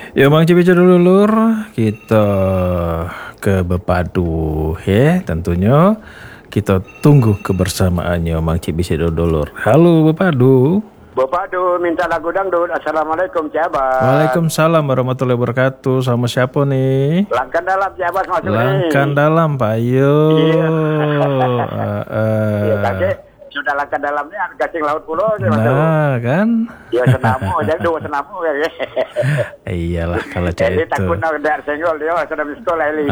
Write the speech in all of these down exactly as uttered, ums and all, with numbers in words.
Ya Bang Cibica dulur, kita ke Bepadu ya tentunya. Kita tunggu kebersamaannya Bang Cibica dulur. Halo Bepadu. Bepadu minta lagu dangdut. Assalamualaikum Ciabat. Waalaikumsalam warahmatullahi wabarakatuh. Sama siapa nih? Langkan dalam Ciabat masuk nih. Langkan dalam Pak Ayo. Iya. uh, uh. Iya kakek. Sudah langkan dalam ni Gasing Laut Pulau saya masuk. Nah kan. Ya senamu, jadi dua senamu kan. Iyalah kalau cak Eli itu. takut nak dar senggol dia sudah miskol Eli. Uh,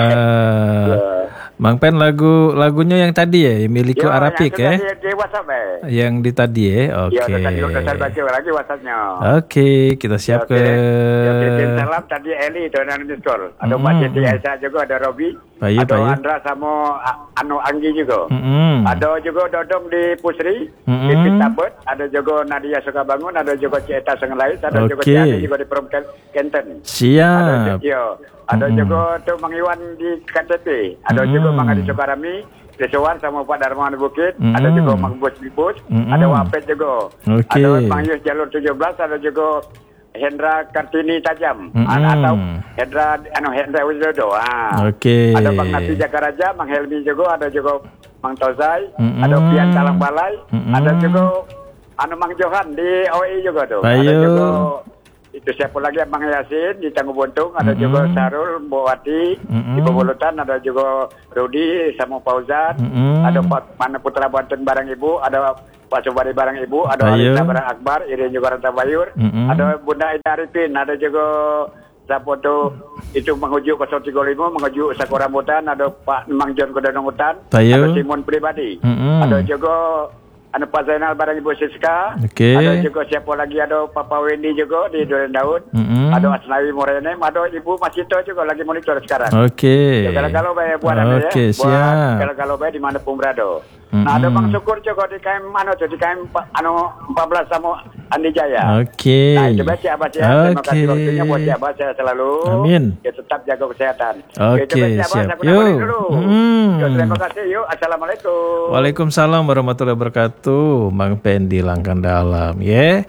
uh. Mang Pen lagu lagunya yang tadi ya, milikku Yo, Arapik yang ya. Di WhatsApp eh. Yang di tadi ya. Oke. Ya, tadi udah saya baca lagi WhatsAppnya. Oke, kita siap Oke. ke. Ya, kirim salam tadi Eli itu dan miskol. Ada Pak Siti Aisyah juga, ada Robi. Bayu, ada bayu. Andra sama Anu Anggi juga. Mm-mm. Ada juga Dodong di Pusri, Mm-mm. di Pitabet, ada juga Nadia Sukabangun, ada juga Cieta Sengelais, ada juga Oke. Ciati juga di Prom Kenten. Ada Siap. yo, ada Mm-mm. juga tu Mang Iwan di K T P, ada Mm-mm. juga Mang Adi Sukarami, Desowan sama Pak Darmawan Bukit, Mm-mm. ada juga Mang Bus Bibus, Mm-mm. ada Wapet juga, Oke. ada Mang Yus Jalur tujuh belas, ada juga Hendra Kartini Tajam, Mm-mm. atau Hendra anu Hendra Widodo. Ah. Oke. Ada Bang Nafi Jakaraja, Mang Helmi juga, ada juga Mang Tozai, Mm-mm. ada Pian Talang Balai, Mm-mm. ada juga anu Mang Johan di O I juga tuh. Bayu. Ada juga itu siapa lagi Mang Yasin di Tangguh Buntung, ada Mm-mm. juga Sarul Mbowati Mm-mm. di Pebulutan, ada juga Rudi sama Fauzan, Mm-mm. ada Pak Mana Putra Banten barang ibu, ada Pak Sobari barang ibu, ada Bayu. Alisa barang Akbar, Irin juga Ranta Bayur, Mm-mm. ada Bunda Ida Arifin, ada juga siapa tuh itu menguju nol tiga lima menguju Sakura Rambutan, ada Pak Mang John Kodonong Hutan, Bayu. ada Simon pribadi, Mm-mm. ada juga ada Pak Zainal barang Ibu Siska, Oke. ada juga siapa lagi ada Papa Wendy juga di Duren Daud, Mm-mm. ada Asnawi Morenem, ada Ibu Masito juga lagi monitor sekarang. Oke. Kalau-kalau baik buat anda ya, Oke, buat siap. kalau-kalau baik di mana pun berada. Nah, ada Bang Syukur juga di K M anu tuh di K M pa- anu empat belas sama Andi Jaya. Oke. Nah, coba si Abah sehat. Terima Oke. kasih waktunya buat si Abah sehat selalu. Amin. Ya tetap jaga kesehatan. Oke, coba si Abah, siap. saya pernah Yuk. dulu. Hmm. Yo, terima kasih. Yuk, assalamualaikum. Waalaikumsalam warahmatullahi wabarakatuh. Mang Pen di Langkan Dalam ya.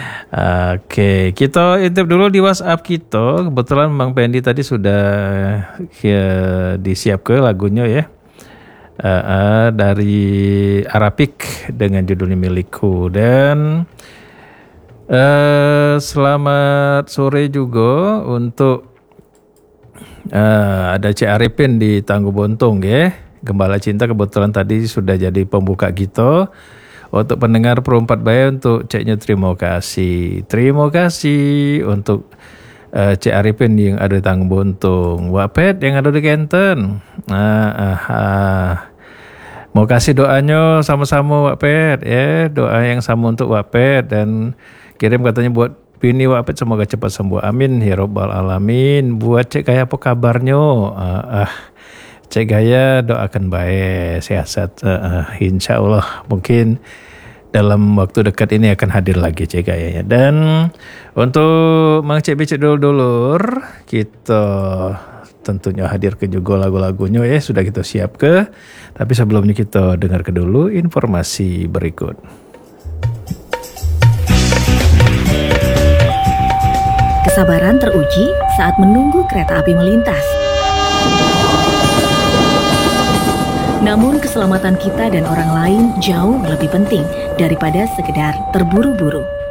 Oke, kita intip dulu di WhatsApp kita. Kebetulan Mang Pendi tadi sudah ya, disiap ke lagunya ya. Uh, uh, dari Arapik dengan judulnya Milikku. Dan uh, selamat sore juga untuk uh, ada Cik Arifin di Tangguh Buntung ya. Gembala Cinta kebetulan tadi sudah jadi pembuka kita. Untuk pendengar Perempat Baya, untuk Ceknya terima kasih. Terima kasih untuk uh, Cik Arifin yang ada di Tangguh Buntung. Wapet yang ada di Kenten. Ah, ah, ah. Mau kasih doanya sama-sama Wapet ya. Doa yang sama untuk Wapet. Dan kirim katanya buat Bini Wapet semoga cepat sembuh. Amin ya Rabbal Alamin. Buat Cek Gaya apa kabarnya? Ah, ah. Cek Gaya doakan baik, sehat, uh, insya Allah mungkin dalam waktu dekat ini akan hadir lagi Cek Gayanya. Dan untuk Mang Cek Becek dulur-dulur, kita tentunya hadir ke juga lagu-lagunya ya, sudah kita siap ke. Tapi sebelumnya kita dengar ke dulu informasi berikut. Kesabaran teruji saat menunggu kereta api melintas. Namun keselamatan kita dan orang lain jauh lebih penting daripada sekedar terburu-buru.